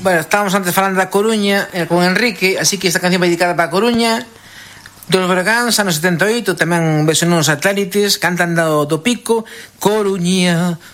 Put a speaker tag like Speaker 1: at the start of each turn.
Speaker 1: Bueno, estábamos antes falando da Coruña con Enrique, así que esta canción vai dedicada para a Coruña. Dos Bergáns, anos 78, tamén versionou nos satélites, cantan do Pico. Coruña,